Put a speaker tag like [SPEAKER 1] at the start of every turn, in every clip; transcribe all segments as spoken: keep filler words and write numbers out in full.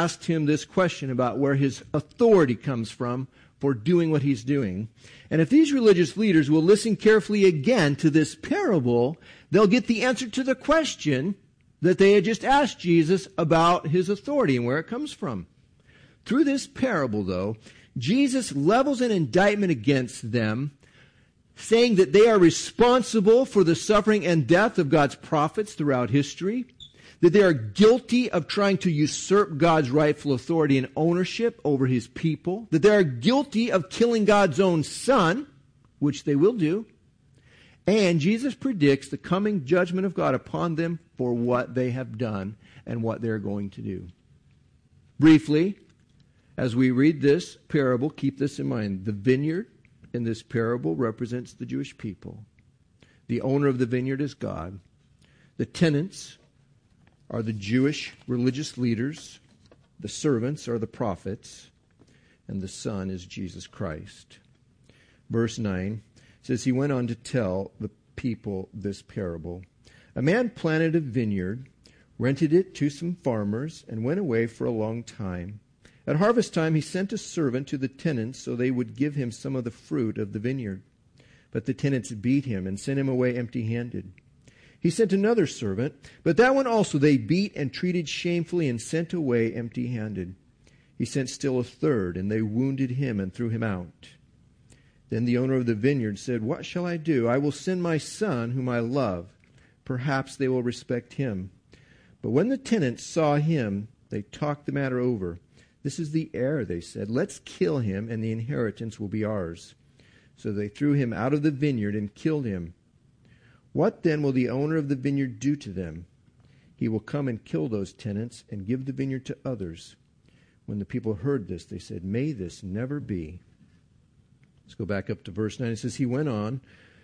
[SPEAKER 1] asked him this question about where his authority comes from for doing what he's doing. And if these religious leaders will listen carefully again to this parable, they'll get the answer to the question that they had just asked Jesus about his authority and where it comes from. Through this parable, though, Jesus levels an indictment against them, saying that they are responsible for the suffering and death of God's prophets throughout history, that they are guilty of trying to usurp God's rightful authority and ownership over his people, that they are guilty of killing God's own Son, which they will do, and Jesus predicts the coming judgment of God upon them for what they have done and what they're going to do. Briefly, as we read this parable, keep this in mind. The vineyard in this parable represents the Jewish people. The owner of the vineyard is God. The tenants are the Jewish religious leaders. The servants are the prophets. And the Son is Jesus Christ. Verse nine says, he went on to tell the people this parable. A man planted a vineyard, rented it to some farmers, and went away for a long time. At harvest time, he sent a servant to the tenants so they would give him some of the fruit of the vineyard. But the tenants beat him and sent him away empty-handed. He sent another servant, but that one also they beat and treated shamefully and sent away empty-handed. He sent still a third, and they wounded him and threw him out. Then the owner of the vineyard said, what shall I do? I will send my son, whom I love. Perhaps they will respect him. But when the tenants saw him, they talked the matter over. This is the heir, they said. Let's kill him, and the inheritance will be ours. So they threw him out of the vineyard and killed him. What then will the owner of the vineyard do to them? He will come and kill those tenants and give the vineyard to others. When the people heard this, they said, may this never be. Let's go back up to verse nine. It says, he went on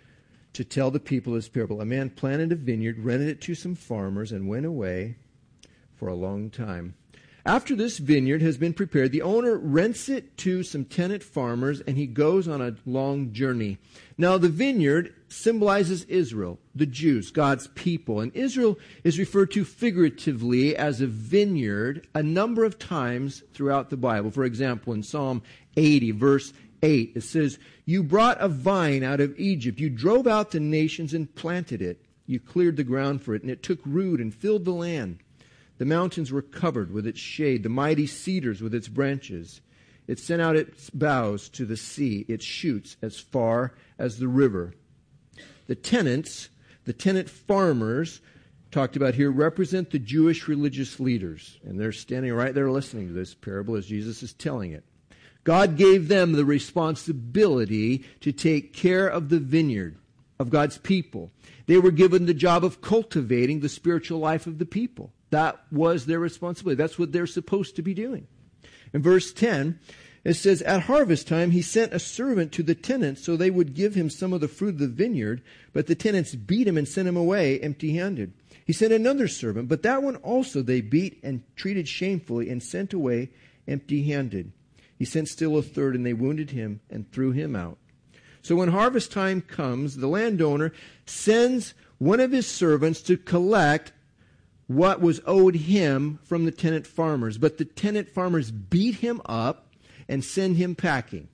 [SPEAKER 1] to tell the people this parable. A man planted a vineyard, rented it to some farmers, and went away for a long time. After this vineyard has been prepared, the owner rents it to some tenant farmers, and he goes on a long journey. Now, the vineyard symbolizes Israel, the Jews, God's people. And Israel is referred to figuratively as a vineyard a number of times throughout the Bible. For example, in Psalm eighty, verse eight, it says, you brought a vine out of Egypt. You drove out the nations and planted it. You cleared the ground for it, and it took root and filled the land. The mountains were covered with its shade, the mighty cedars with its branches. It sent out its boughs to the sea, its shoots as far as the river. The tenants, the tenant farmers talked about here, represent the Jewish religious leaders. And they're standing right there listening to this parable as Jesus is telling it. God gave them the responsibility to take care of the vineyard of God's people. They were given the job of cultivating the spiritual life of the people. That was their responsibility. That's what they're supposed to be doing. In verse ten, it says, at harvest time, he sent a servant to the tenants so they would give him some of the fruit of the vineyard, but the tenants beat him and sent him away empty-handed. He sent another servant, but that one also they beat and treated shamefully and sent away empty-handed. He sent still a third, and they wounded him and threw him out. So when harvest time comes, the landowner sends one of his servants to collect what was owed him from the tenant farmers. But the tenant farmers beat him up and send him packing.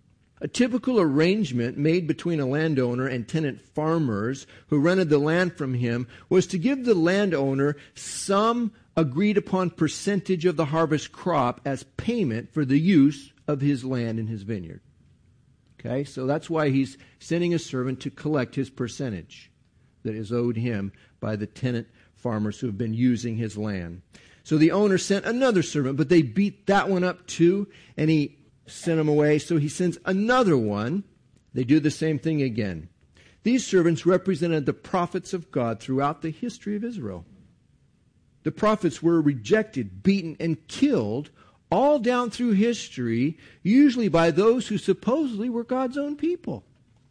[SPEAKER 1] A typical arrangement made between a landowner and tenant farmers who rented the land from him was to give the landowner some agreed upon percentage of the harvest crop as payment for the use of his land in his vineyard. Okay, so that's why he's sending a servant to collect his percentage that is owed him by the tenant farmers who have been using his land. So the owner sent another servant, but they beat that one up too, and he sent him away. So he sends another one. They do the same thing again. These servants represented the prophets of God throughout the history of Israel. The prophets were rejected, beaten, and killed all down through history, usually by those who supposedly were God's own people.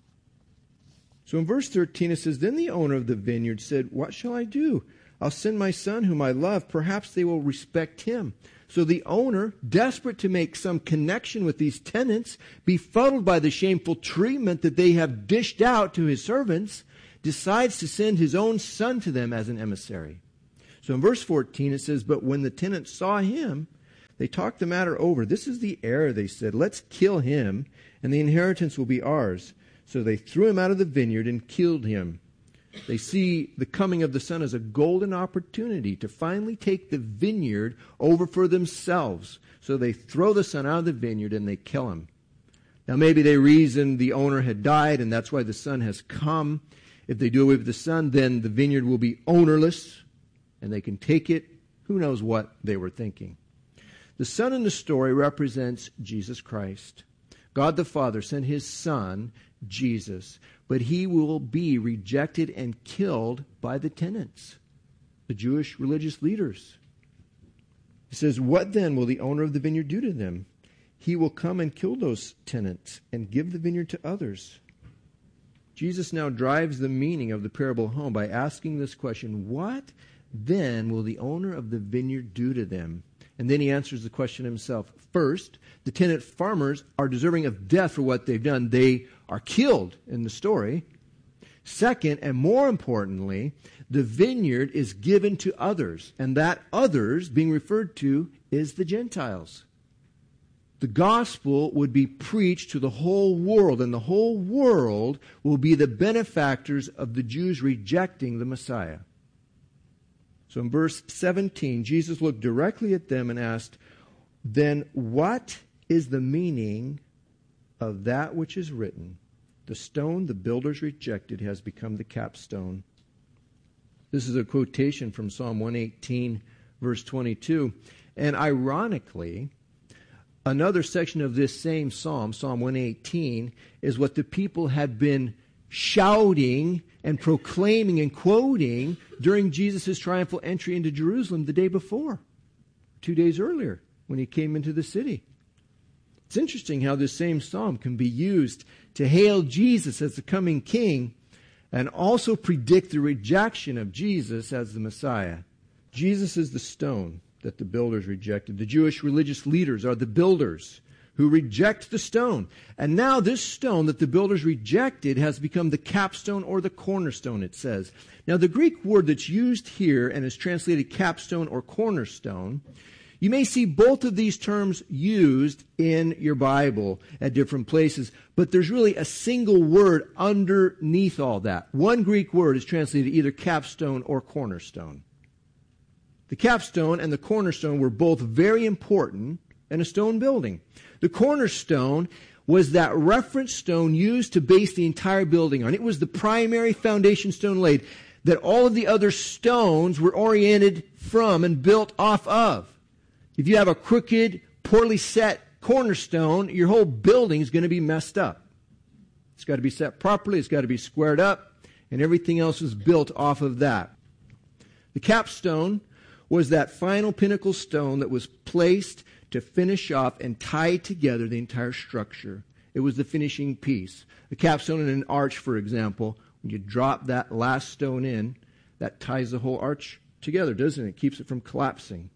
[SPEAKER 1] So in verse thirteen it says, then the owner of the vineyard said, what shall I do? I'll send my son whom I love. Perhaps they will respect him. So the owner, desperate to make some connection with these tenants, befuddled by the shameful treatment that they have dished out to his servants, decides to send his own son to them as an emissary. So in verse fourteen it says, but when the tenants saw him, They talked the matter over. This is the heir, they said. Let's kill him, and the inheritance will be ours. So they threw him out of the vineyard and killed him. They see the coming of the Son as a golden opportunity to finally take the vineyard over for themselves. So they throw the Son out of the vineyard and they kill him. Now maybe they reasoned the owner had died and that's why the Son has come. If they do away with the Son, then the vineyard will be ownerless and they can take it. Who knows what they were thinking. The Son in the story represents Jesus Christ. God the Father sent his Son, Jesus, but he will be rejected and killed by the tenants, the Jewish religious leaders. He says, what then will the owner of the vineyard do to them? He will come and kill those tenants and give the vineyard to others. Jesus now drives the meaning of the parable home by asking this question, what then will the owner of the vineyard do to them? And then he answers the question himself. First, the tenant farmers are deserving of death for what they've done. They are killed in the story. Second, and more importantly, the vineyard is given to others. And that others being referred to is the Gentiles. The gospel would be preached to the whole world, and the whole world will be the benefactors of the Jews rejecting the Messiah. So in verse seventeen, Jesus looked directly at them and asked, then what is the meaning of that which is written? The stone the builders rejected has become the capstone. This is a quotation from Psalm one eighteen, verse twenty-two. And ironically, another section of this same psalm, Psalm one eighteen, is what the people had been shouting and proclaiming and quoting during Jesus' triumphal entry into Jerusalem the day before, two days earlier, when he came into the city. It's interesting how this same psalm can be used to hail Jesus as the coming king and also predict the rejection of Jesus as the Messiah. Jesus is the stone that the builders rejected. The Jewish religious leaders are the builders who reject the stone. And now this stone that the builders rejected has become the capstone or the cornerstone, it says. Now the Greek word that's used here and is translated capstone or cornerstone, you may see both of these terms used in your Bible at different places, but there's really a single word underneath all that. One Greek word is translated either capstone or cornerstone. The capstone and the cornerstone were both very important in a stone building. The cornerstone was that reference stone used to base the entire building on. It was the primary foundation stone laid that all of the other stones were oriented from and built off of. If you have a crooked, poorly set cornerstone, your whole building is going to be messed up. It's got to be set properly, it's got to be squared up, and everything else is built off of that. The capstone was that final pinnacle stone that was placed to finish off and tie together the entire structure. It was the finishing piece. The capstone in an arch, for example, when you drop that last stone in, that ties the whole arch together, doesn't it? It keeps it from collapsing.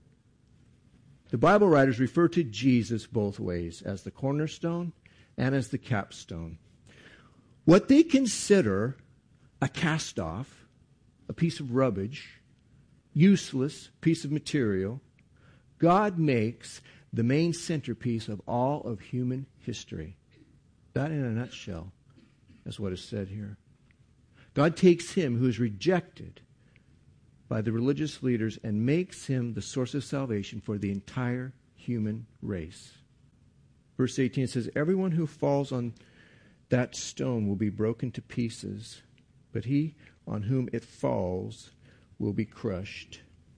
[SPEAKER 1] The Bible writers refer to Jesus both ways, as the cornerstone and as the capstone. What they consider a cast-off, a piece of rubbish, useless piece of material, God makes the main centerpiece of all of human history. That in a nutshell is what is said here. God takes him who is rejected by the religious leaders and makes him the source of salvation for the entire human race. Verse eighteen says, everyone who falls on that stone will be broken to pieces, but he on whom it falls will be crushed.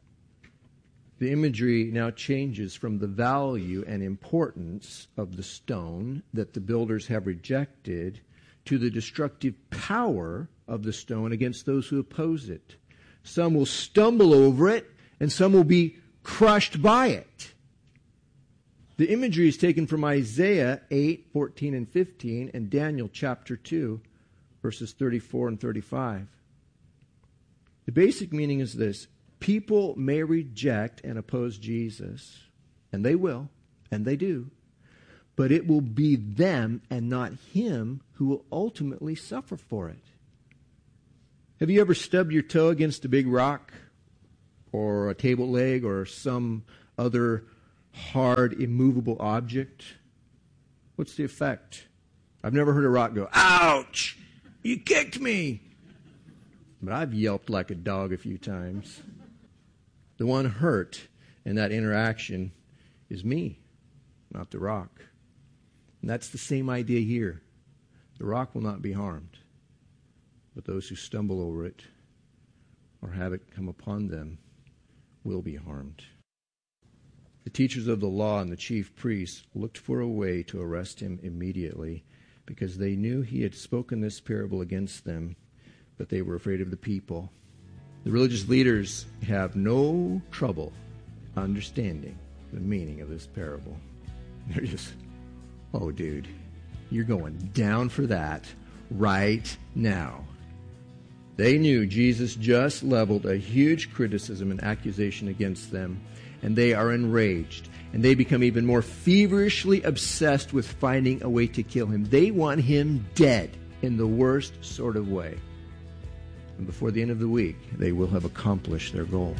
[SPEAKER 1] The imagery now changes from the value and importance of the stone that the builders have rejected to the destructive power of the stone against those who oppose it. Some will stumble over it, and some will be crushed by it. The imagery is taken from Isaiah eight, fourteen, and fifteen, and Daniel chapter two, verses thirty-four and thirty-five. The basic meaning is this. People may reject and oppose Jesus, and they will, and they do, but it will be them and not him who will ultimately suffer for it. Have you ever stubbed your toe against a big rock or a table leg or some other hard, immovable object, what's the effect? I've never heard a rock go, ouch, you kicked me. But I've yelped like a dog a few times. The one hurt in that interaction is me, not the rock. And that's the same idea here. The rock will not be harmed, but those who stumble over it or have it come upon them will be harmed. The teachers of the law and the chief priests looked for a way to arrest him immediately because they knew he had spoken this parable against them, but they were afraid of the people. The religious leaders have no trouble understanding the meaning of this parable. They're just, oh, dude, you're going down for that right now. They knew Jesus just leveled a huge criticism and accusation against them, and they are enraged. And they become even more feverishly obsessed with finding a way to kill him. They want him dead in the worst sort of way. And before the end of the week, they will have accomplished their goal.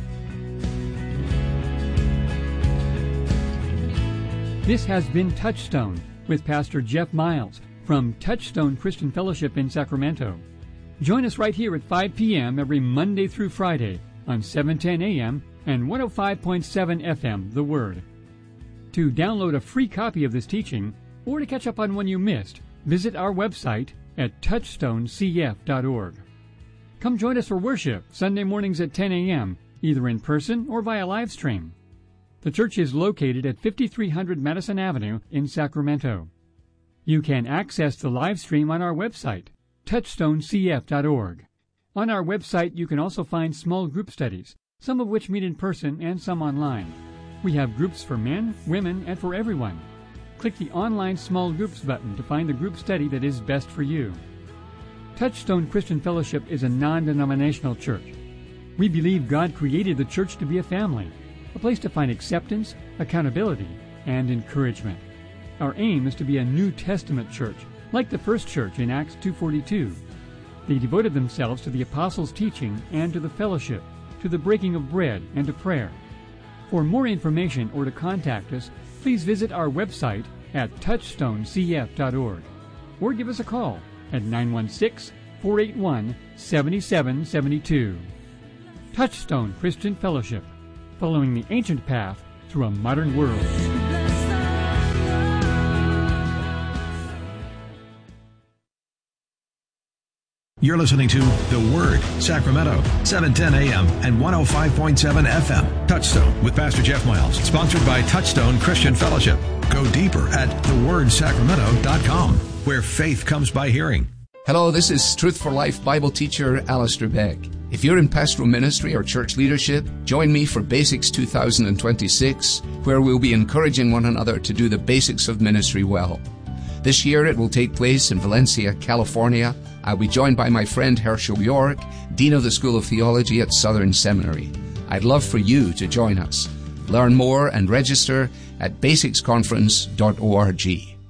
[SPEAKER 2] This has been Touchstone with Pastor Jeff Miles from Touchstone Christian Fellowship in Sacramento. Join us right here at five p.m. every Monday through Friday on seven ten a.m. and one oh five point seven F M, The Word. To download a free copy of this teaching or to catch up on one you missed, visit our website at touchstone c f dot org. Come join us for worship Sunday mornings at ten a.m., either in person or via live stream. The church is located at fifty-three hundred Madison Avenue in Sacramento. You can access the live stream on our website, touchstone c f dot org. On our website, you can also find small group studies, some of which meet in person and some online. We have groups for men, women, and for everyone. Click the Online Small Groups button to find the group study that is best for you. Touchstone Christian Fellowship is a non-denominational church. We believe God created the church to be a family, a place to find acceptance, accountability, and encouragement. Our aim is to be a New Testament church, like the first church in Acts two forty-two. They devoted themselves to the apostles' teaching and to the fellowship, to the breaking of bread, and to prayer. For more information or to contact us, please visit our website at touchstone c f dot org or give us a call at nine one six, four eight one, seven seven seven two. Touchstone Christian Fellowship, following the ancient path through a modern world.
[SPEAKER 3] You're listening to The Word, Sacramento, seven ten a.m. and one oh five point seven F M. Touchstone with Pastor Jeff Miles, sponsored by Touchstone Christian Fellowship. Go deeper at the word sacramento dot com, where faith comes by hearing.
[SPEAKER 4] Hello, this is Truth for Life Bible teacher Alistair Beck. If you're in pastoral ministry or church leadership, join me for Basics two thousand twenty-six, where we'll be encouraging one another to do the basics of ministry well. This year it will take place in Valencia, California. I'll be joined by my friend Herschel York, Dean of the School of Theology at Southern Seminary. I'd love for you to join us. Learn more and register at basics conference dot org.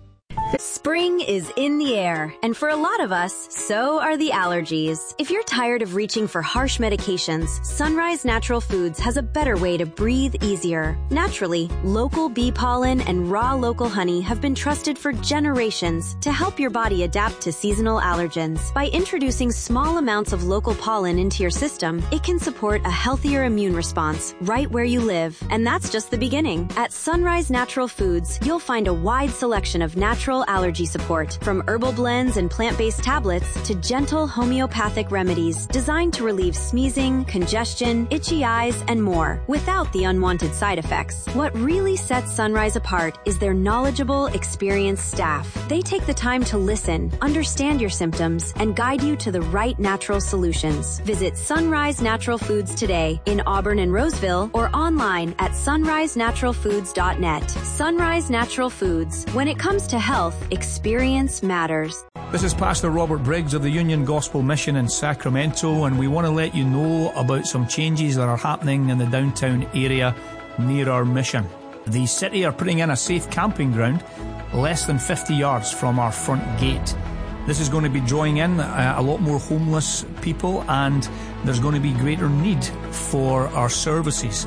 [SPEAKER 5] Spring is in the air, and for a lot of us, so are the allergies. If you're tired of reaching for harsh medications, Sunrise Natural Foods has a better way to breathe easier. Naturally, local bee pollen and raw local honey have been trusted for generations to help your body adapt to seasonal allergens. By introducing small amounts of local pollen into your system, it can support a healthier immune response right where you live. And that's just the beginning. At Sunrise Natural Foods, you'll find a wide selection of natural allergy support, from herbal blends and plant-based tablets to gentle homeopathic remedies designed to relieve sneezing, congestion, itchy eyes, and more without the unwanted side effects. What really sets Sunrise apart is their knowledgeable, experienced staff. They take the time to listen, understand your symptoms, and guide you to the right natural solutions. Visit Sunrise Natural Foods today in Auburn and Roseville or online at sunrise natural foods dot net. Sunrise Natural Foods. When it comes to health, experience matters.
[SPEAKER 6] This is Pastor Robert Briggs of the Union Gospel Mission in Sacramento, and we want to let you know about some changes that are happening in the downtown area near our mission. The city are putting in a safe camping ground less than fifty yards from our front gate. This is going to be drawing in a lot more homeless people, and there's going to be greater need for our services.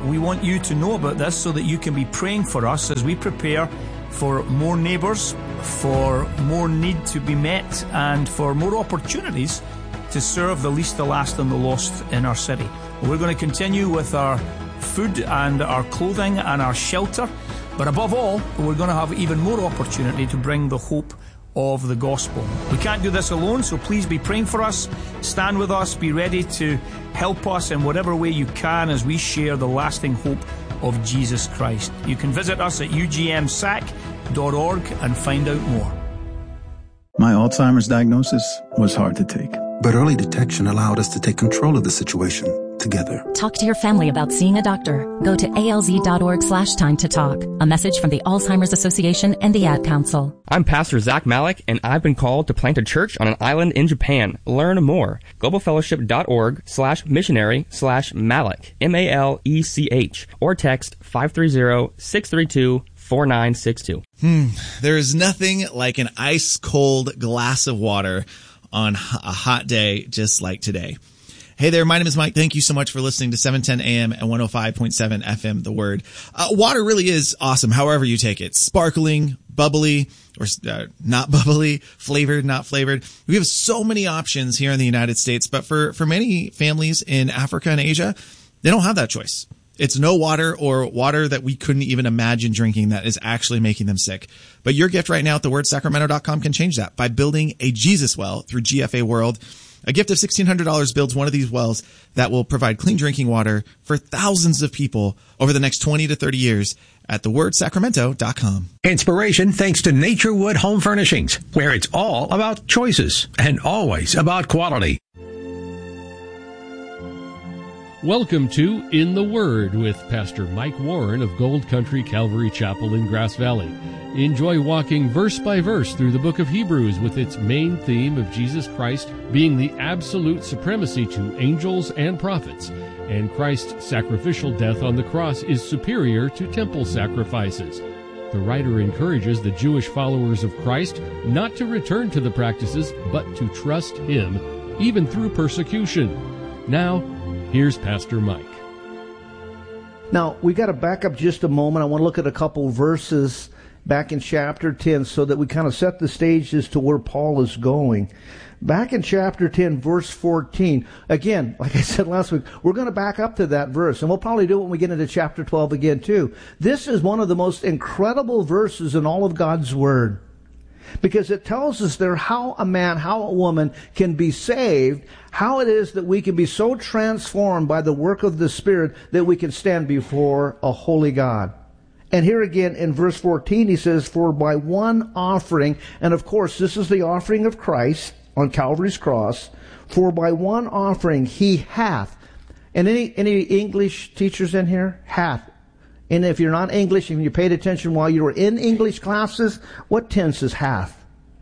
[SPEAKER 6] we want you to know about this so that you can be praying for us as we prepare for more neighbours, for more need to be met, and for more opportunities to serve the least, the last, and the lost in our city. We're going to continue with our food and our clothing and our shelter, but above all, we're going to have even more opportunity to bring the hope of the gospel. We can't do this alone, so please be praying for us. Stand with us. Be ready to help us in whatever way you can as we share the lasting hope of Jesus Christ. You can visit us at u g m sac dot org and find out more.
[SPEAKER 7] My Alzheimer's diagnosis was hard to take,
[SPEAKER 8] but early detection allowed us to take control of the situation together.
[SPEAKER 9] Talk to your family about seeing a doctor. Go to A L Z dot org slash time to talk. A message from the Alzheimer's Association and the Ad Council.
[SPEAKER 10] I'm Pastor Zach Malik, and I've been called to plant a church on an island in Japan. Learn more. globalfellowship.org slash missionary slash Malik, M A L E C H, or text five three zero, six three two, four nine six two.
[SPEAKER 11] Hmm. There is nothing like an ice-cold glass of water on a hot day just like today. Hey there, my name is Mike. Thank you so much for listening to seven ten A M and one oh five point seven F M, The Word. Uh, water really is awesome, however you take it. Sparkling, bubbly, or uh, not bubbly, flavored, not flavored. We have so many options here in the United States, but for, for many families in Africa and Asia, they don't have that choice. It's no water or water that we couldn't even imagine drinking that is actually making them sick. But your gift right now at the word sacramento dot com can change that by building a Jesus well through G F A World. A gift of sixteen hundred dollars builds one of these wells that will provide clean drinking water for thousands of people over the next twenty to thirty years at the word sacramento dot com.
[SPEAKER 3] Inspiration thanks to Naturewood Home Furnishings, where it's all about choices and always about quality.
[SPEAKER 12] Welcome to In the Word with Pastor Mike Warren of Gold Country Calvary Chapel in Grass Valley. Enjoy walking verse by verse through the book of Hebrews with its main theme of Jesus Christ being the absolute supremacy to angels and prophets, and Christ's sacrificial death on the cross is superior to temple sacrifices. The writer encourages the Jewish followers of Christ not to return to the practices, but to trust Him, even through persecution. Now, here's Pastor Mike.
[SPEAKER 1] Now, we got to back up just a moment. I want to look at a couple verses back in chapter ten so that we kind of set the stage as to where Paul is going. Back in chapter ten, verse fourteen, again, like I said last week, we're going to back up to that verse, and we'll probably do it when we get into chapter twelve again, too. This is one of the most incredible verses in all of God's Word, because it tells us there how a man, how a woman can be saved, how it is that we can be so transformed by the work of the Spirit that we can stand before a holy God. And here again in verse fourteen, he says, for by one offering, and of course this is the offering of Christ on Calvary's cross, for by one offering he hath. And any, any English teachers in here? Hath. And if you're not English, and you paid attention while you were in English classes, what tense is hath?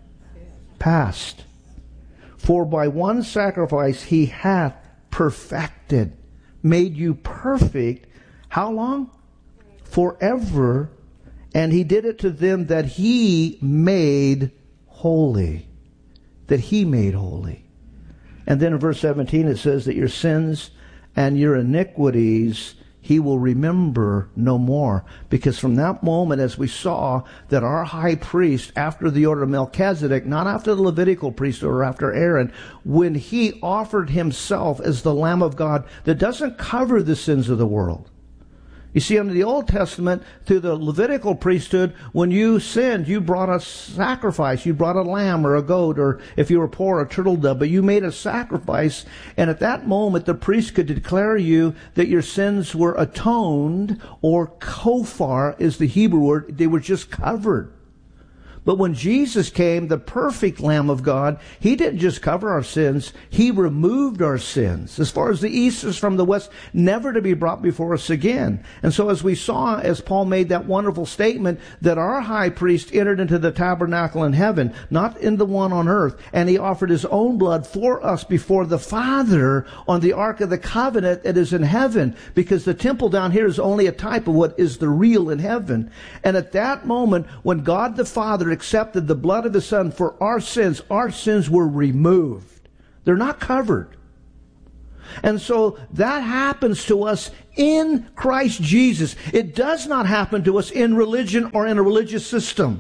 [SPEAKER 1] Past. For by one sacrifice he hath perfected, made you perfect. How long? Forever. And he did it to them that he made holy. That he made holy. And then in verse seventeen it says that your sins and your iniquities he will remember no more. Because from that moment, as we saw, that our high priest, after the order of Melchizedek, not after the Levitical priesthood or after Aaron, when he offered himself as the Lamb of God that doesn't cover the sins of the world. You see, under the Old Testament, through the Levitical priesthood, when you sinned, you brought a sacrifice. You brought a lamb or a goat, or if you were poor, a turtle dove. But you made a sacrifice, and at that moment, the priest could declare you that your sins were atoned, or kofar is the Hebrew word. They were just covered. But when Jesus came, the perfect Lamb of God, he didn't just cover our sins, he removed our sins. As far as the east is from the west, never to be brought before us again. And so as we saw, as Paul made that wonderful statement, that our high priest entered into the tabernacle in heaven, not in the one on earth, and he offered his own blood for us before the Father on the Ark of the Covenant that is in heaven, because the temple down here is only a type of what is the real in heaven. And at that moment, when God the Father accepted the blood of his Son for our sins, our sins were removed. They're not covered. And so that happens to us in Christ Jesus. It does not happen to us in religion or in a religious system.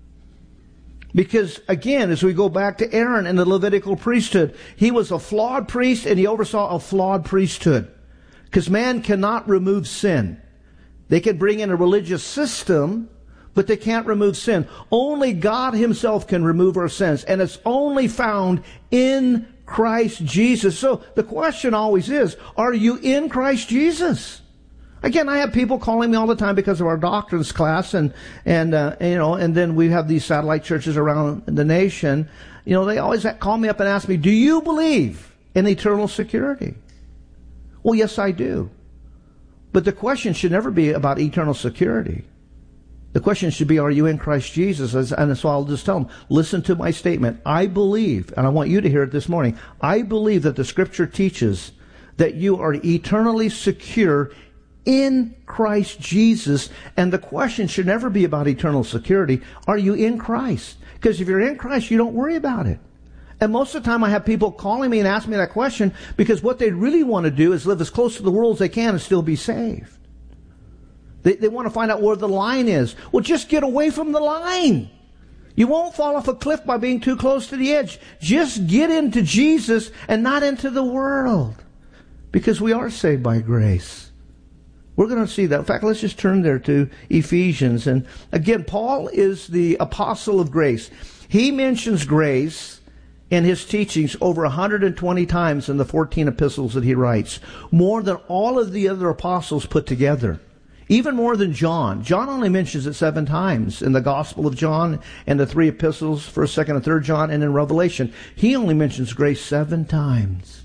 [SPEAKER 1] Because, again, as we go back to Aaron and the Levitical priesthood, he was a flawed priest and he oversaw a flawed priesthood. Because man cannot remove sin. They can bring in a religious system, but they can't remove sin. Only God himself can remove our sins. And it's only found in Christ Jesus. So the question always is, are you in Christ Jesus? Again, I have people calling me all the time because of our doctrines class, and and uh, you know, and then we have these satellite churches around the nation. You know, they always call me up and ask me, "Do you believe in eternal security?" Well, yes, I do. But the question should never be about eternal security. The question should be, are you in Christ Jesus? And so I'll just tell them, listen to my statement. I believe, and I want you to hear it this morning, I believe that the Scripture teaches that you are eternally secure in Christ Jesus. And the question should never be about eternal security. Are you in Christ? Because if you're in Christ, you don't worry about it. And most of the time I have people calling me and asking me that question because what they really want to do is live as close to the world as they can and still be saved. They, they want to find out where the line is. Well, just get away from the line. You won't fall off a cliff by being too close to the edge. Just get into Jesus and not into the world. Because we are saved by grace. We're going to see that. In fact, let's just turn there to Ephesians. And again, Paul is the apostle of grace. He mentions grace in his teachings over one hundred twenty times in the fourteen epistles that he writes. More than all of the other apostles put together. Even more than John. John only mentions it seven times in the Gospel of John and the three epistles, first, second, and third John, and in Revelation. He only mentions grace seven times.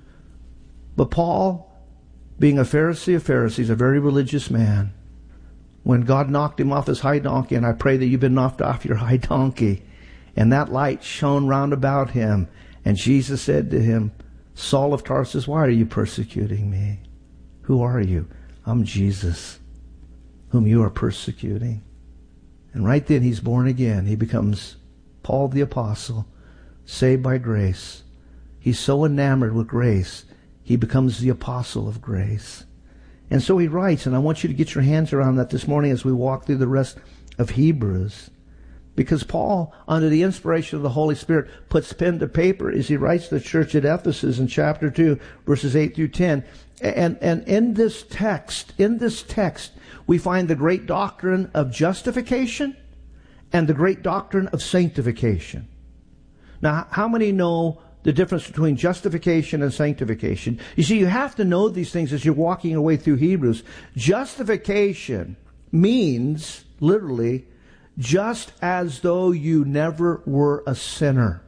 [SPEAKER 1] But Paul, being a Pharisee of Pharisees, a very religious man, when God knocked him off his high donkey, and I pray that you've been knocked off your high donkey, and that light shone round about him, and Jesus said to him, Saul of Tarsus, why are you persecuting me? Who are you? I'm Jesus, whom you are persecuting. And right then he's born again. He becomes Paul the Apostle, saved by grace. He's so enamored with grace, he becomes the apostle of grace. And so he writes, and I want you to get your hands around that this morning as we walk through the rest of Hebrews. Because Paul, under the inspiration of the Holy Spirit, puts pen to paper as he writes to the church at Ephesus in chapter two, verses eight through ten. And, and in this text, in this text, we find the great doctrine of justification and the great doctrine of sanctification. Now, how many know the difference between justification and sanctification? You see, you have to know these things as you're walking your way through Hebrews. Justification means, literally, just as though you never were a sinner.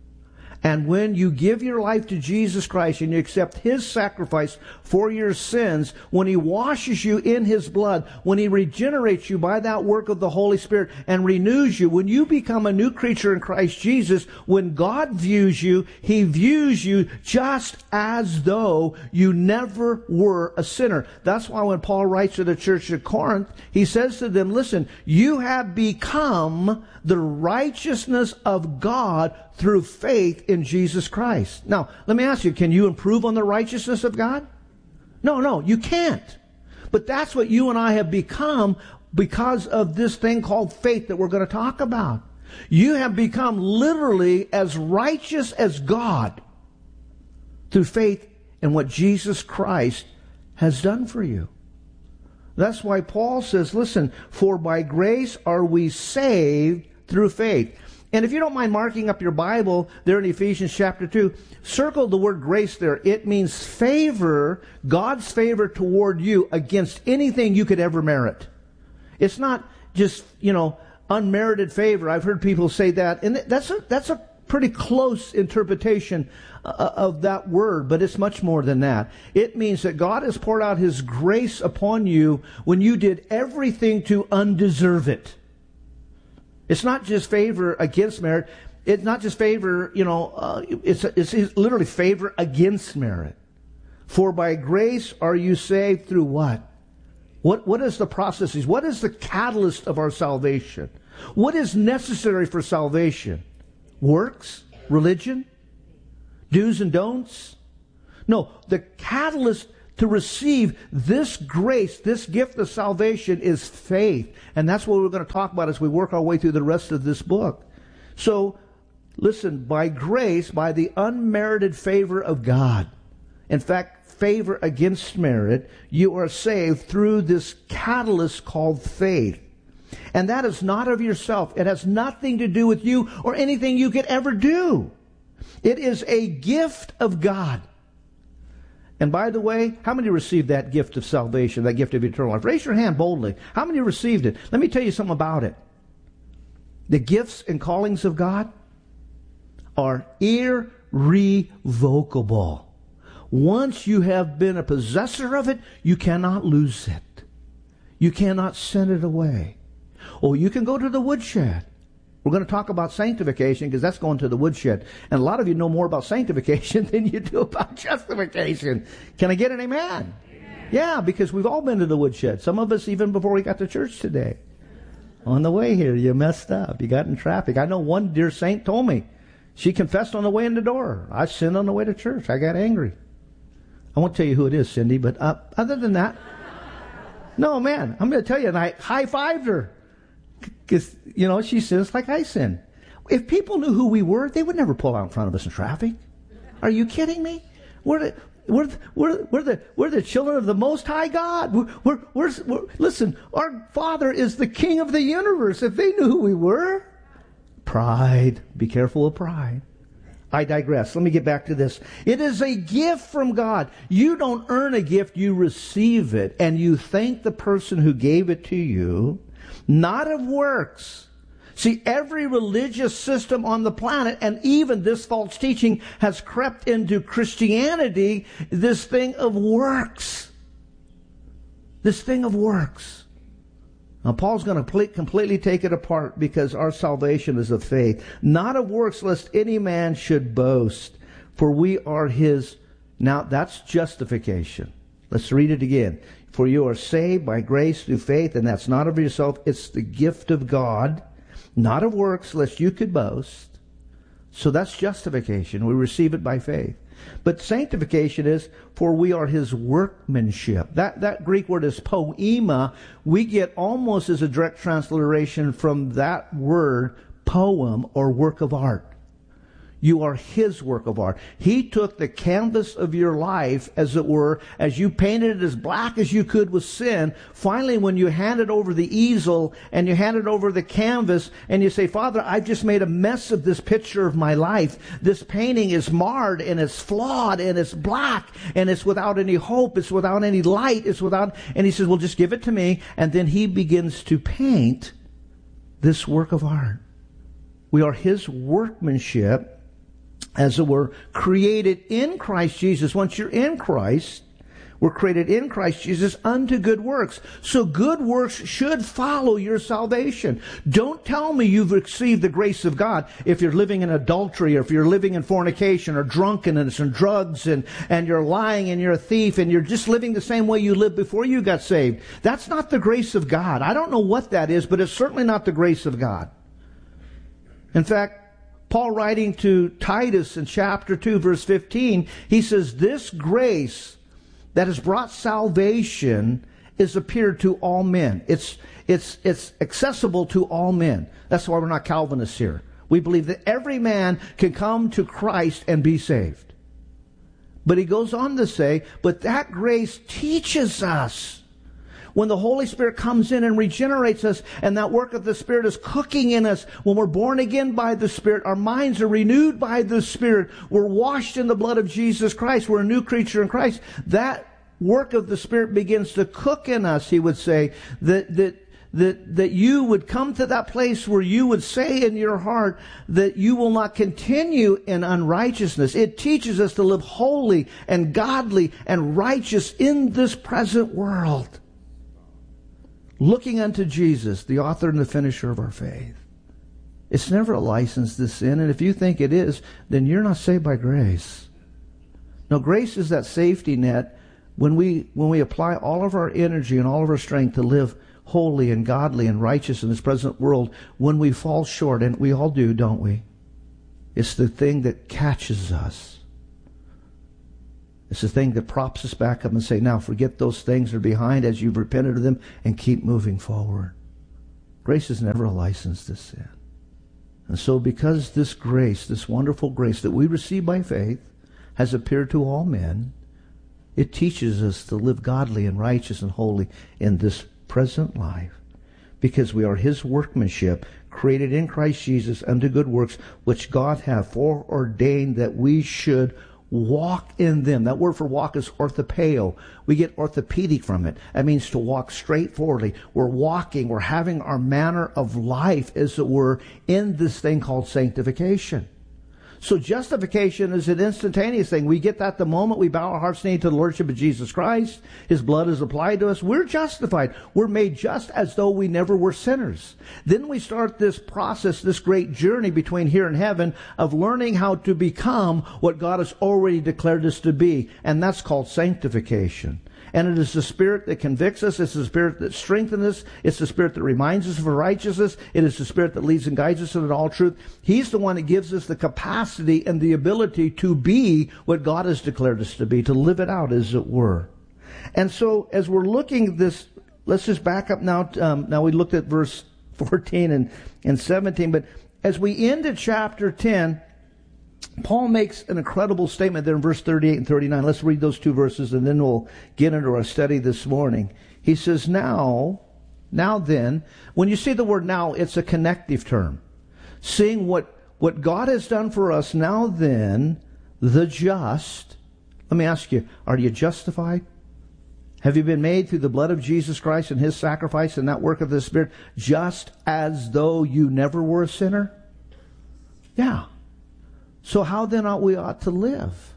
[SPEAKER 1] And when you give your life to Jesus Christ and you accept His sacrifice for your sins, when He washes you in His blood, when He regenerates you by that work of the Holy Spirit and renews you, when you become a new creature in Christ Jesus, when God views you, He views you just as though you never were a sinner. That's why when Paul writes to the church at Corinth, he says to them, listen, you have become the righteousness of God through faith in Jesus Christ. Now, let me ask you, can you improve on the righteousness of God? No, no, you can't. But that's what you and I have become because of this thing called faith that we're going to talk about. You have become literally as righteous as God through faith in what Jesus Christ has done for you. That's why Paul says, listen, for by grace are we saved through faith. And if you don't mind marking up your Bible there in Ephesians chapter two, circle the word grace there. It means favor, God's favor toward you against anything you could ever merit. It's not just, you know, unmerited favor. I've heard people say that, and that's a, that's a pretty close interpretation of that word, but it's much more than that. It means that God has poured out His grace upon you when you did everything to undeserve it. It's not just favor against merit. It's not just favor, you know, uh, it's, it's, it's literally favor against merit. For by grace are you saved through what? What, what is the processes? What is the catalyst of our salvation? What is necessary for salvation? Works? Religion? Do's and don'ts?
[SPEAKER 13] No, the catalyst to receive this grace, this gift of salvation, is faith. And that's what we're going to talk about as we work our way through the rest of this book. So, listen, by grace, by the unmerited favor of God, in fact, favor against merit, you are saved through this catalyst called faith. And that is not of yourself. It has nothing to do with you or anything you could ever do. It is a gift of God. And by the way, how many received that gift of salvation, that gift of eternal life? Raise your hand boldly. How many received it? Let me tell you something about it. The gifts and callings of God are irrevocable. Once you have been a possessor of it, you cannot lose it. You cannot send it away. Oh, you can go to the woodshed. We're going to talk about sanctification because that's going to the woodshed. And a lot of you know more about sanctification than you do about justification. Can I get an amen? Amen. Yeah, because we've all been to the woodshed. Some of us even before we got to church today. On the way here, you messed up. You got in traffic. I know one dear saint told me. She confessed on the way in the door. I sinned on the way to church. I got angry. I won't tell you who it is, Cindy, but uh, other than that, no, man, I'm going to tell you, and I high-fived her. Because, you know, she sins like I sin. If people knew who we were, they would never pull out in front of us in traffic. Are you kidding me? We're the, we're, we're, we're the, we're the children of the Most High God. We're, we're, we're, we're, listen, our Father is the King of the universe. If they knew who we were. Pride. Be careful of pride. I digress. Let me get back to this. It is a gift from God. You don't earn a gift, you receive it. And you thank the person who gave it to you, not of works. See, every religious system on the planet, and even this false teaching, has crept into Christianity, this thing of works. This thing of works. Now, Paul's going to completely take it apart because our salvation is of faith. Not of works, lest any man should boast, for we are his. Now, that's justification. Let's read it again. For you are saved by grace through faith, and that's not of yourself. It's the gift of God, not of works, lest you could boast. So that's justification. We receive it by faith. But sanctification is, for we are his workmanship. That, that Greek word is poema. We get almost as a direct transliteration from that word, poem or work of art. You are his work of art. He took the canvas of your life, as it were, as you painted it as black as you could with sin. Finally, when you hand it over the easel and you hand it over the canvas and you say, Father, I've just made a mess of this picture of my life. This painting is marred and it's flawed and it's black and it's without any hope. It's without any light. It's without, and he says, well, just give it to me. And then he begins to paint this work of art. We are his workmanship, as it were, created in Christ Jesus. Once you're in Christ, we're created in Christ Jesus unto good works. So good works should follow your salvation. Don't tell me you've received the grace of God if you're living in adultery or if you're living in fornication or drunkenness and drugs and, and you're lying and you're a thief and you're just living the same way you lived before you got saved. That's not the grace of God. I don't know what that is, but it's certainly not the grace of God. In fact, Paul writing to Titus in chapter two, verse fifteen, he says, this grace that has brought salvation is appeared to all men. It's, it's, it's accessible to all men. That's why we're not Calvinists here. We believe that every man can come to Christ and be saved. But he goes on to say, but that grace teaches us. When the Holy Spirit comes in and regenerates us, and that work of the Spirit is cooking in us, when we're born again by the Spirit, our minds are renewed by the Spirit, we're washed in the blood of Jesus Christ, we're a new creature in Christ, that work of the Spirit begins to cook in us, he would say, that, that, that, that you would come to that place where you would say in your heart that you will not continue in unrighteousness. It teaches us to live holy and godly and righteous in this present world. Looking unto Jesus, the author and the finisher of our faith. It's never a license to sin, and if you think it is, then you're not saved by grace. No, grace is that safety net when we when we apply all of our energy and all of our strength to live holy and godly and righteous in this present world when we fall short, and we all do, don't we? It's the thing that catches us. It's the thing that props us back up and say, now forget those things that are behind as you've repented of them and keep moving forward. Grace is never a license to sin. And so because this grace, this wonderful grace that we receive by faith, has appeared to all men, it teaches us to live godly and righteous and holy in this present life. Because we are His workmanship, created in Christ Jesus unto good works, which God hath foreordained that we should walk in them. That word for walk is orthopeo. We get orthopedic from it. That means to walk straightforwardly. We're walking, we're having our manner of life, as it were, in this thing called sanctification. So justification is an instantaneous thing. We get that the moment we bow our hearts knee to the Lordship of Jesus Christ. His blood is applied to us. We're justified. We're made just as though we never were sinners. Then we start this process, this great journey between here and heaven of learning how to become what God has already declared us to be. And that's called sanctification. And it is the Spirit that convicts us. It's the Spirit that strengthens us. It's the Spirit that reminds us of our righteousness. It is the Spirit that leads and guides us into all truth. He's the one that gives us the capacity and the ability to be what God has declared us to be, to live it out, as it were. And so as we're looking at this, let's just back up now. Um, now we looked at verse fourteen and, and seventeen. But as we end at chapter ten, Paul makes an incredible statement there in verse thirty-eight and thirty-nine. Let's read those two verses and then we'll get into our study this morning. He says, now, now then, when you see the word now, it's a connective term. Seeing what, what God has done for us, now then, the just. Let me ask you, are you justified? Have you been made through the blood of Jesus Christ and His sacrifice and that work of the Spirit, just as though you never were a sinner? Yeah. So how then ought we ought to live?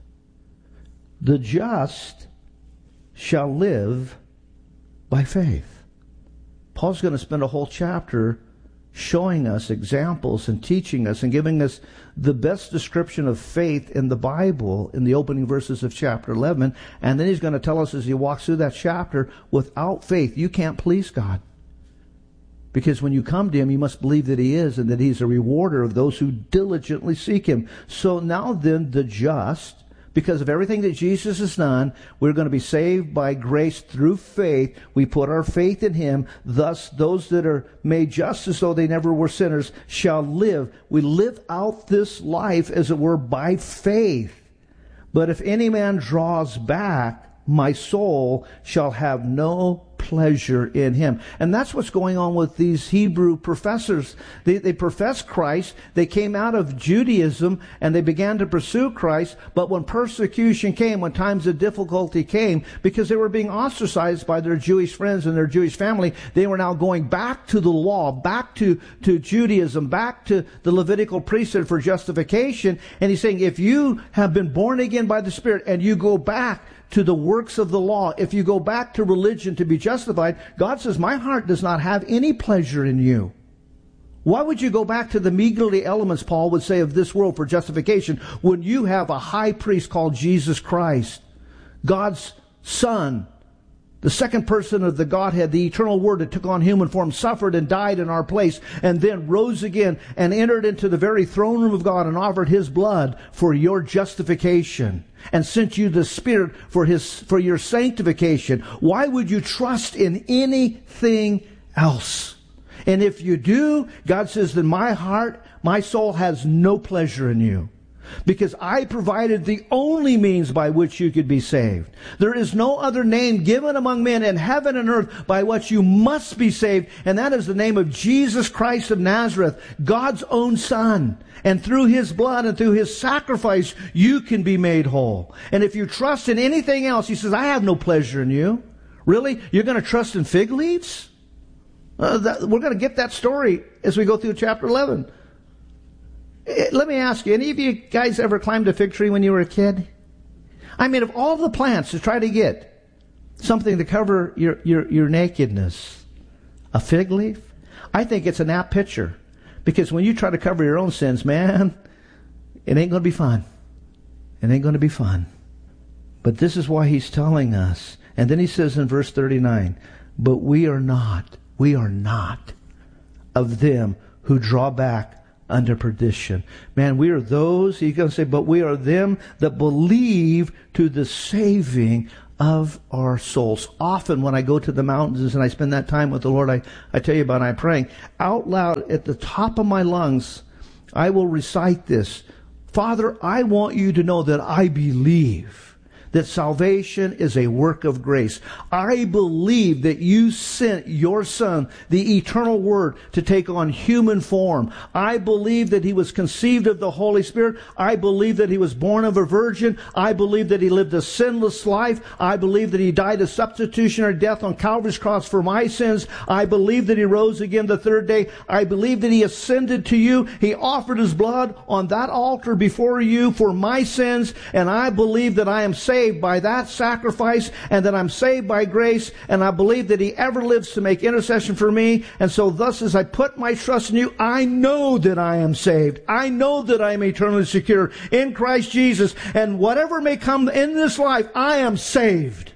[SPEAKER 13] The just shall live by faith. Paul's going to spend a whole chapter showing us examples and teaching us and giving us the best description of faith in the Bible in the opening verses of chapter eleven. And then he's going to tell us as he walks through that chapter, without faith, you can't please God. Because when you come to Him, you must believe that He is and that He's a rewarder of those who diligently seek Him. So now then, the just, because of everything that Jesus has done, we're going to be saved by grace through faith. We put our faith in Him. Thus, those that are made just as though they never were sinners shall live. We live out this life, as it were, by faith. But if any man draws back, my soul shall have no pleasure in him. And that's what's going on with these Hebrew professors. They, they profess Christ. They came out of Judaism and they began to pursue Christ. But when persecution came, when times of difficulty came, because they were being ostracized by their Jewish friends and their Jewish family, they were now going back to the law, back to, to Judaism, back to the Levitical priesthood for justification. And he's saying, if you have been born again by the Spirit and you go back to the works of the law, if you go back to religion to be justified, God says, my heart does not have any pleasure in you. Why would you go back to the meagerly elements, Paul would say, of this world for justification when you have a high priest called Jesus Christ, God's Son, the second person of the Godhead, the eternal Word that took on human form, suffered and died in our place, and then rose again and entered into the very throne room of God and offered His blood for your justification and sent you the Spirit for His, for your sanctification. Why would you trust in anything else? And if you do, God says, then my heart, my soul has no pleasure in you. Because I provided the only means by which you could be saved. There is no other name given among men in heaven and earth by which you must be saved, and that is the name of Jesus Christ of Nazareth, God's own Son. And through His blood and through His sacrifice, you can be made whole. And if you trust in anything else, He says, I have no pleasure in you. Really? You're going to trust in fig leaves? Uh, that, we're going to get that story as we go through chapter eleven. Let me ask you, any of you guys ever climbed a fig tree when you were a kid? I mean, of all the plants to try to get something to cover your, your, your nakedness, a fig leaf? I think it's an apt picture. Because when you try to cover your own sins, man, it ain't going to be fun. It ain't going to be fun. But this is why he's telling us. And then he says in verse thirty-nine, but we are not, we are not of them who draw back unto perdition. Man, we are those, he's going to say, but we are them that believe to the saving of our souls. Often when I go to the mountains and I spend that time with the Lord, I, I tell you about it, I'm praying out loud at the top of my lungs. I will recite this. Father, I want you to know that I believe that salvation is a work of grace. I believe that you sent your Son, the eternal Word, to take on human form. I believe that he was conceived of the Holy Spirit. I believe that he was born of a virgin. I believe that he lived a sinless life. I believe that he died a substitutionary death on Calvary's cross for my sins. I believe that he rose again the third day. I believe that he ascended to you. He offered his blood on that altar before you for my sins. And I believe that I am saved by that sacrifice, and that I'm saved by grace, and I believe that he ever lives to make intercession for me. And so thus, as I put my trust in you, I know that I am saved. I know that I am eternally secure in Christ Jesus, and whatever may come in this life, I am saved.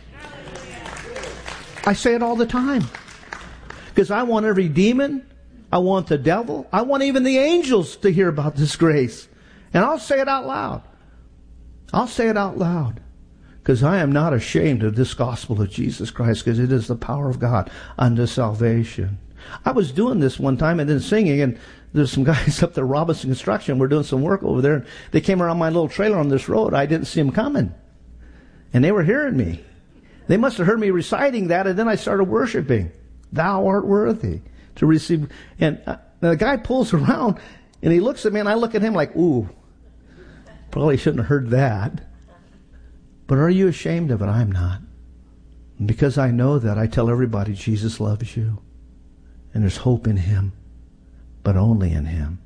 [SPEAKER 13] I say it all the time because I want every demon, I want the devil, I want even the angels to hear about this grace. And I'll say it out loud. I'll say it out loud because I am not ashamed of this gospel of Jesus Christ, because it is the power of God unto salvation. I was doing this one time and then singing, and there's some guys up there, Robinson Construction, we're doing some work over there. They came around my little trailer on this road. I didn't see them coming, and they were hearing me. They must have heard me reciting that, and then I started worshiping. Thou art worthy to receive. And uh, the guy pulls around, and he looks at me, and I look at him like, ooh, probably shouldn't have heard that. But are you ashamed of it? I'm not. And because I know that, I tell everybody Jesus loves you. And there's hope in him, but only in him.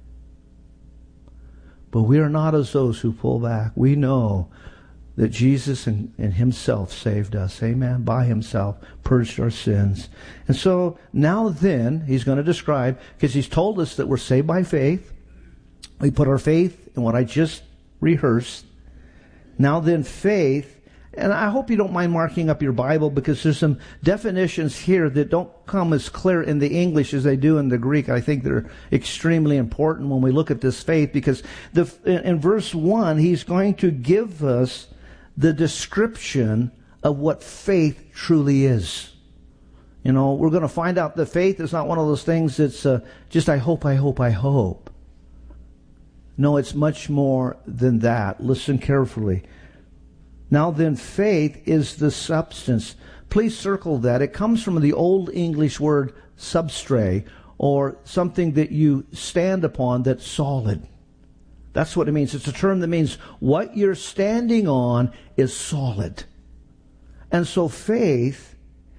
[SPEAKER 13] But we are not as those who pull back. We know that Jesus and, and himself saved us. Amen. By himself purged our sins. And so now then, he's going to describe, because he's told us that we're saved by faith. We put our faith in what I just rehearsed. Now then, faith, and I hope you don't mind marking up your Bible, because there's some definitions here that don't come as clear in the English as they do in the Greek. I think they're extremely important when we look at this faith, because the, in verse one, he's going to give us the description of what faith truly is. You know, we're going to find out that faith is not one of those things that's uh, just I hope, I hope, I hope. No, it's much more than that. Listen carefully. Now then, faith is the substance. Please circle that. It comes from the Old English word substrate, or something that you stand upon that's solid. That's what it means. It's a term that means what you're standing on is solid. And so faith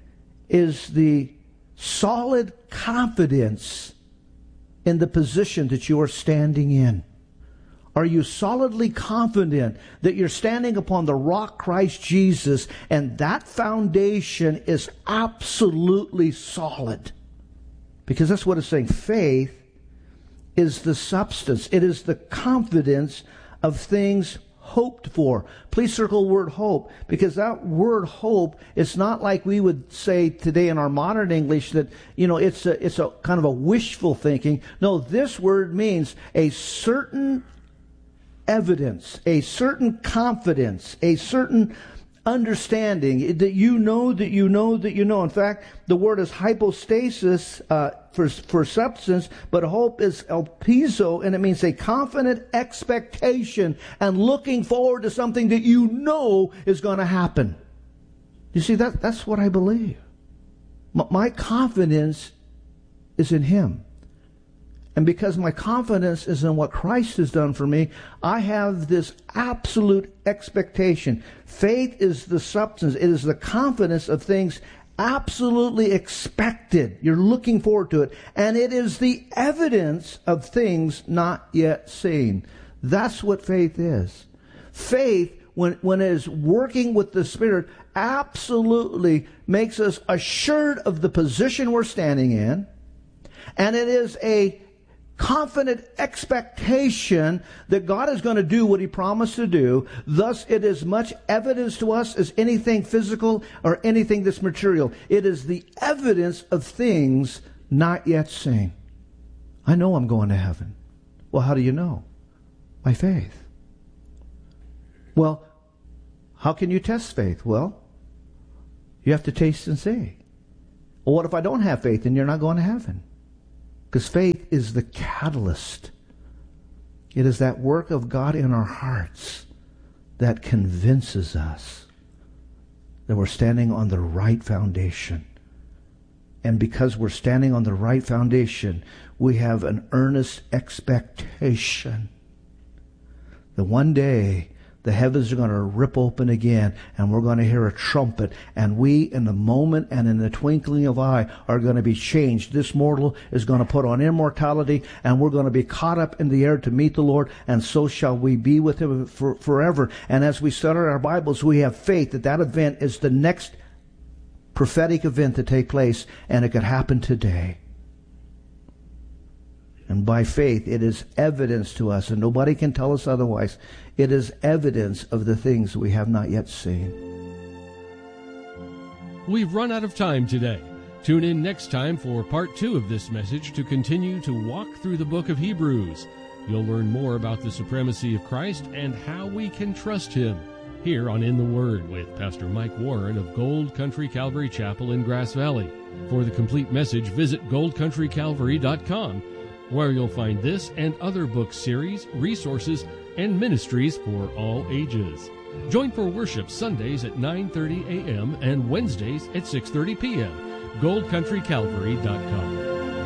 [SPEAKER 13] is the solid confidence in the position that you are standing in. Are you solidly confident that you're standing upon the rock Christ Jesus, and that foundation is absolutely solid? Because that's what it's saying. Faith is the substance. It is the confidence of things hoped for. Please circle the word hope, because that word hope is not like we would say today in our modern English that, you know, it's a, it's a kind of a wishful thinking. No, this word means a certain evidence, a certain confidence, a certain understanding that you know that you know that you know. In fact, the word is hypostasis uh, for for substance, but hope is elpizo, and it means a confident expectation and looking forward to something that you know is going to happen. You see, that that's what I believe. My, my confidence is in him. And because my confidence is in what Christ has done for me, I have this absolute expectation. Faith is the substance. It is the confidence of things absolutely expected. You're looking forward to it. And it is the evidence of things not yet seen. That's what faith is. Faith, when, when it is working with the Spirit, absolutely makes us assured of the position we're standing in. And it is a confident expectation that God is going to do what he promised to do. Thus, it is much evidence to us as anything physical or anything that's material. It is the evidence of things not yet seen. I know I'm going to heaven. Well, how do you know? By faith. Well, how can you test faith? Well, you have to taste and see. Well, what if I don't have faith? Then you're not going to heaven. Because faith is the catalyst. It is that work of God in our hearts that convinces us that we're standing on the right foundation. And because we're standing on the right foundation, we have an earnest expectation that one day the heavens are going to rip open again, and we're going to hear a trumpet, and we, in the moment and in the twinkling of an eye, are going to be changed. This mortal is going to put on immortality, and we're going to be caught up in the air to meet the Lord, and so shall we be with Him for, forever. And as we study our Bibles, we have faith that that event is the next prophetic event to take place, and it could happen today. And by faith, it is evidence to us, and nobody can tell us otherwise. It is evidence of the things we have not yet seen.
[SPEAKER 12] We've run out of time today. Tune in next time for part two of this message to continue to walk through the book of Hebrews. You'll learn more about the supremacy of Christ and how we can trust Him here on In the Word with Pastor Mike Warren of Gold Country Calvary Chapel in Grass Valley. For the complete message, visit gold country calvary dot com, where you'll find this and other book series, resources, and ministries for all ages. Join for worship Sundays at nine thirty a.m. and Wednesdays at six thirty p.m. gold country calvary dot com.